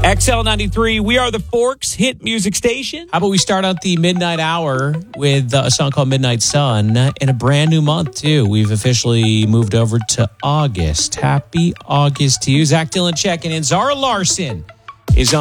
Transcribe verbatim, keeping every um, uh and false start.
X L ninety-three, we are the Forks hit music station. How about we start out the midnight hour with uh, a song called Midnight Sun in a brand new month, too. We've officially moved over to August. Happy August to you. Zach Dillon checking in. Zara Larson